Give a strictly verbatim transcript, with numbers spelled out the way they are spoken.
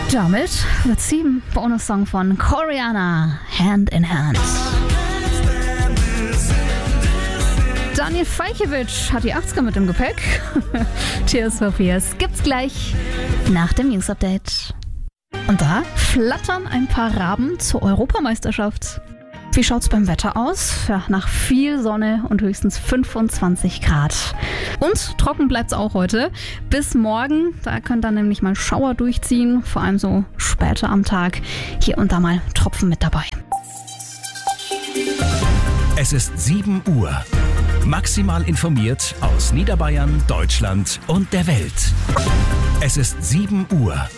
Damit wird sieben Bonussong von Coriana, Hand in Hand. Daniel Fajkiewicz hat die achtziger mit im Gepäck. Tears for Fears gibt's gleich nach dem News Update. Und da flattern ein paar Raben zur Europameisterschaft. Wie schaut's beim Wetter aus? Ja, nach viel Sonne und höchstens fünfundzwanzig Grad. Und trocken bleibt's auch heute. Bis morgen, da können dann nämlich mal Schauer durchziehen, vor allem so später am Tag. Hier und da mal Tropfen mit dabei. Es ist sieben Uhr. Maximal informiert aus Niederbayern, Deutschland und der Welt. Es ist sieben Uhr.